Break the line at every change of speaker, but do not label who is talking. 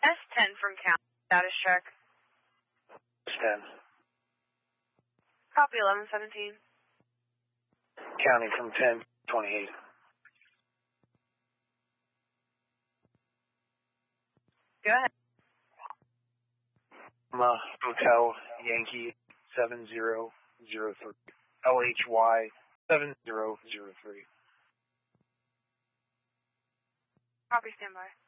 S10 from County. Status check.
S10.
Copy 1117.
County from 1028.
Go ahead.
Hotel Yankee 7003. LHY 7003.
Copy, standby.